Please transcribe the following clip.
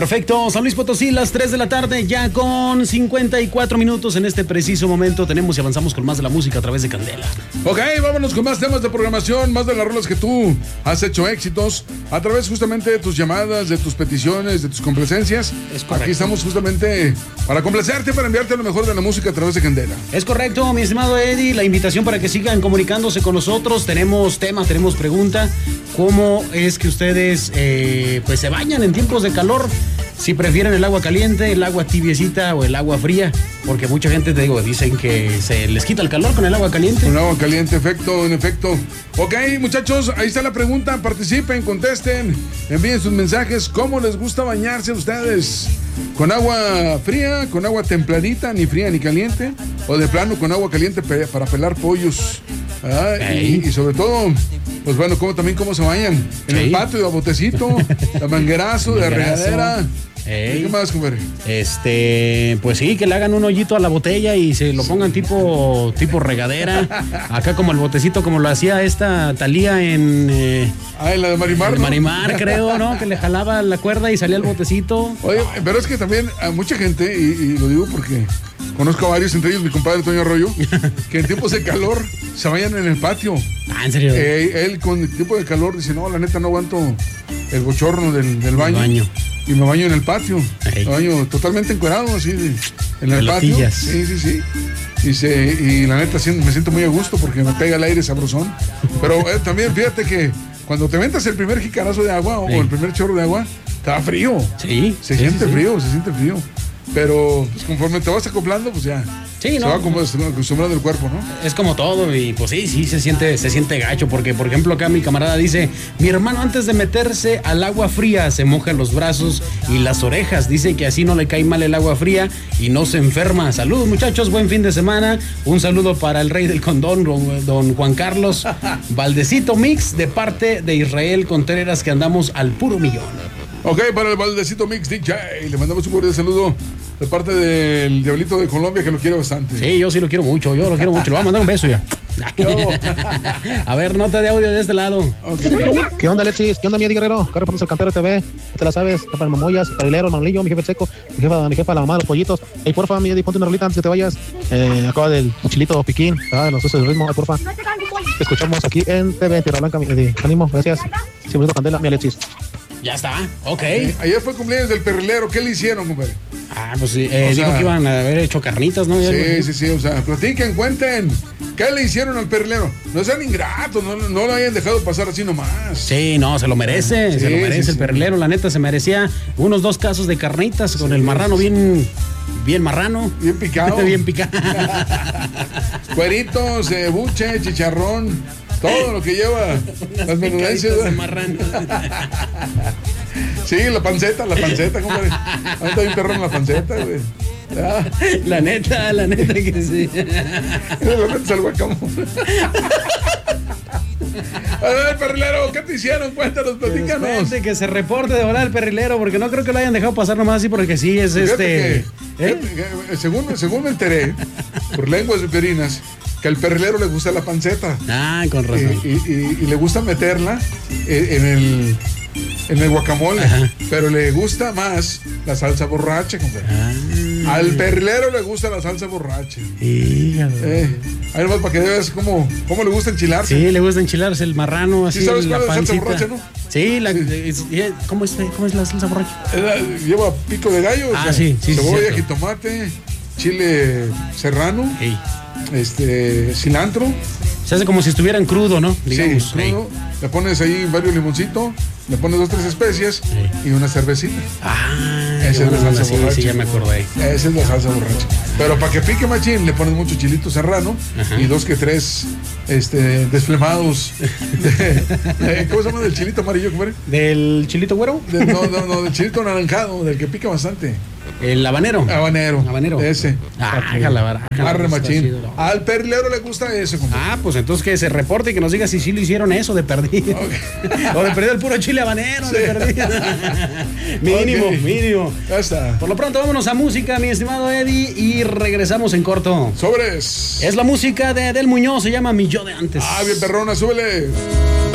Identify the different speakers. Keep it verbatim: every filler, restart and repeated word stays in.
Speaker 1: Perfecto, San Luis Potosí, las tres de la tarde, ya con cincuenta y cuatro minutos en este preciso momento. Tenemos y avanzamos con más de la música a través de Candela.
Speaker 2: Ok, vámonos con más temas de programación, más de las rolas que tú has hecho éxitos a través justamente de tus llamadas, de tus peticiones, de tus complacencias.
Speaker 1: Es correcto.
Speaker 2: Aquí estamos justamente para complacerte, para enviarte lo mejor de la música a través de Candela.
Speaker 1: Es correcto, mi estimado Eddie, la invitación para que sigan comunicándose con nosotros. Tenemos tema, tenemos pregunta. ¿Cómo es que ustedes eh, pues se bañan en tiempos de calor? Si prefieren el agua caliente, el agua tibiecita o el agua fría, porque mucha gente, te digo, dicen que se les quita el calor con el agua caliente.
Speaker 2: Con el agua caliente, efecto, en efecto. Ok, muchachos, ahí está la pregunta, participen, contesten, envíen sus mensajes. ¿Cómo les gusta bañarse a ustedes? ¿Con agua fría, con agua templadita, ni fría ni caliente? ¿O de plano con agua caliente pe- para pelar pollos? Ah, y, y sobre todo, pues bueno, como también cómo se bañan. En
Speaker 1: Sí.
Speaker 2: el patio, de botecito, de manguerazo, de
Speaker 1: Manguerazo.
Speaker 2: regadera.
Speaker 1: Ey.
Speaker 2: ¿Qué más, compadre?
Speaker 1: Este, pues sí, que le hagan un hoyito a la botella y se lo pongan tipo, tipo regadera. Acá como el botecito, como lo hacía esta Talía en eh,
Speaker 2: Ah, en la de Marimar,
Speaker 1: el
Speaker 2: ¿no?
Speaker 1: Marimar, creo, ¿no? Que le jalaba la cuerda y salía el botecito.
Speaker 2: Oye, pero es que también a mucha gente, y, y lo digo porque conozco a varios, entre ellos mi compadre Toño Arroyo, que en tiempos de calor se vayan en el patio.
Speaker 1: Ah, ¿en serio?
Speaker 2: Eh, él con el tiempo de calor dice, no, la neta no aguanto el bochorno del, del baño.
Speaker 1: baño.
Speaker 2: Y me baño en el patio.
Speaker 1: Ey.
Speaker 2: Me baño totalmente encuerado, así, de- en el patio.
Speaker 1: Pelotillas.
Speaker 2: Sí, sí, sí. Y, se, y la neta sí, me siento muy a gusto porque me pega el aire sabrosón. Pero eh, también fíjate que cuando te ventas el primer jicarazo de agua o
Speaker 1: Ey.
Speaker 2: el primer chorro de agua, está frío.
Speaker 1: Sí.
Speaker 2: Se
Speaker 1: sí,
Speaker 2: siente
Speaker 1: sí, sí.
Speaker 2: frío, se siente frío. Pero pues, conforme te vas acoplando, pues ya.
Speaker 1: Sí,
Speaker 2: se
Speaker 1: ¿no?
Speaker 2: va como acostumbrando el cuerpo, ¿no?
Speaker 1: Es como todo y pues sí, sí, se siente, se siente gacho porque, por ejemplo, acá mi camarada dice, mi hermano antes de meterse al agua fría se moja los brazos y las orejas, dice que así no le cae mal el agua fría y no se enferma. Saludos muchachos, buen fin de semana, un saludo para el rey del condón, don, don Juan Carlos Valdecito Mix, de parte de Israel Contreras, que andamos al puro millón.
Speaker 2: Ok, para el Valdecito Mix D J, le mandamos un cordial saludo de parte del Diablito de Colombia, que lo quiere bastante.
Speaker 1: Sí, yo sí lo quiero mucho, yo lo quiero mucho, le voy a mandar un beso ya. A ver, nota de audio de este lado.
Speaker 2: Okay.
Speaker 3: ¿Qué onda, Alexis? ¿Qué onda, mi Guerrero? Carlos Ponce, el Campero T V. Te la sabes, para el Mamoyas, el Parilero, el Manolillo, mi jefe el Seco, mi jefa, mi jefa, la mamá de los pollitos. Ey, porfa, mi Eddie, ponte una rolita antes de que te vayas. Eh, acaba del chilito piquín, ah, de los usos del ritmo, ay, porfa. Te escuchamos aquí en T V, en Tierra Blanca, mi Eddie. Ánimo, gracias. Siempre bonito Candela, mi Alexis.
Speaker 1: Ya está, ok.
Speaker 2: Ayer fue cumpleaños del perrilero, ¿qué le hicieron, compadre?
Speaker 1: Ah, pues sí, eh,
Speaker 2: O sea,
Speaker 1: dijo que iban a haber hecho carnitas, ¿no?
Speaker 2: Sí, sí, sí, o sea, platiquen, cuenten. ¿Qué le hicieron al perrilero? No sean ingratos, no, no lo hayan dejado pasar así nomás.
Speaker 1: Sí, no, se lo merece,
Speaker 2: Sí,
Speaker 1: se lo merece
Speaker 2: sí,
Speaker 1: el
Speaker 2: sí.
Speaker 1: perrilero, la neta se merecía unos dos casos de carnitas con el marrano bien, bien marrano.
Speaker 2: Bien picado.
Speaker 1: Bien picado.
Speaker 2: Cueritos, eh, buche, chicharrón, todo lo que lleva las menudencias.
Speaker 1: Picaditas de
Speaker 2: ¿verdad?
Speaker 1: marrano.
Speaker 2: Sí, la panceta, la panceta, compadre. Ahorita hay un perro en la panceta, güey. Ah,
Speaker 1: La neta, la neta que sí.
Speaker 2: de repente al guacamole. A ver, perrilero, ¿qué te hicieron? Cuéntanos, platícanos.
Speaker 1: Espérate, que se reporte de volar el perrilero, porque no creo que lo hayan dejado pasar nomás así, porque sí es
Speaker 2: Fíjate
Speaker 1: este.
Speaker 2: que,
Speaker 1: ¿eh?
Speaker 2: fíjate que, según, según me enteré, por lenguas viperinas, que al perrilero le gusta la panceta.
Speaker 1: Ah, con
Speaker 2: Y,
Speaker 1: razón.
Speaker 2: y- y- y le gusta meterla en, en el, en el guacamole.
Speaker 1: Ajá.
Speaker 2: Pero le gusta más la salsa borracha, compadre.
Speaker 1: Ah,
Speaker 2: Al perrilero le gusta la salsa borracha.
Speaker 1: híjole.
Speaker 2: Eh, ahí nomás para que veas cómo, cómo le gusta enchilarse.
Speaker 1: Sí, le gusta enchilarse el marrano, así
Speaker 2: ¿Sí sabes
Speaker 1: la
Speaker 2: cuál es la salsa
Speaker 1: pancita.
Speaker 2: borracha, no?
Speaker 1: Sí, la, es- es- ¿cómo, es, ¿cómo es la salsa borracha?
Speaker 2: Eh, la- lleva pico de gallo, o
Speaker 1: Ah,
Speaker 2: sea,
Speaker 1: sí, sí, sí,
Speaker 2: cebolla,
Speaker 1: cierto.
Speaker 2: jitomate, chile serrano,
Speaker 1: Ey.
Speaker 2: este, cilantro.
Speaker 1: Se hace como si estuvieran crudo, ¿no? Digamos.
Speaker 2: Sí, crudo. Le pones ahí varios limoncitos, le pones dos, tres especias y una cervecita.
Speaker 1: Ah,
Speaker 2: Esa
Speaker 1: qué
Speaker 2: es la
Speaker 1: buena onda,
Speaker 2: salsa
Speaker 1: sí,
Speaker 2: borracha.
Speaker 1: sí, ya me acordé.
Speaker 2: Esa es la salsa borracha. Pero para que pique machín, le pones mucho chilito serrano
Speaker 1: Ajá.
Speaker 2: y dos que tres este, desflemados. de- de- ¿Cómo se llama del chilito amarillo, compadre?
Speaker 1: ¿Del chilito güero?
Speaker 2: De- no, no, no, del chilito anaranjado, del que pica bastante.
Speaker 1: El habanero.
Speaker 2: Habanero.
Speaker 1: Habanero.
Speaker 2: Ese.
Speaker 1: Ah, jala, jala,
Speaker 2: Arre
Speaker 1: está
Speaker 2: machín.
Speaker 1: chido, ¿no?
Speaker 2: Al perrilero le gusta eso, compadre.
Speaker 1: Ah, pues entonces que se reporte y que nos diga si sí lo hicieron eso de perdido.
Speaker 2: Ok.
Speaker 1: O de perdido el puro chile habanero,
Speaker 2: Sí.
Speaker 1: de perdido. Mínimo,
Speaker 2: Ok.
Speaker 1: mínimo.
Speaker 2: Ya está.
Speaker 1: Por lo pronto vámonos a música, mi estimado Eddie, y regresamos en corto.
Speaker 2: Sobres.
Speaker 1: Es la música de Del Muñoz, se llama Mi Yo de Antes.
Speaker 2: Ah, bien perrona, súbele.